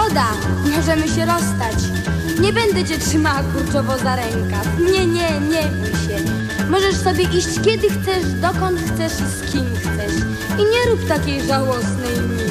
Zgoda, możemy się rozstać. Nie będę cię trzymała kurczowo za rękaw. Nie bój się. Możesz sobie iść kiedy chcesz, dokąd chcesz i z kim chcesz. I nie rób takiej żałosnej miny.